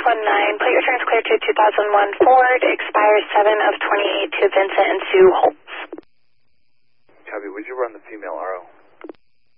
619, put your turns clear to 2001 Ford, expires 7 of 28 to Vincent and Sue Holtz. Copy, would you run the female RO?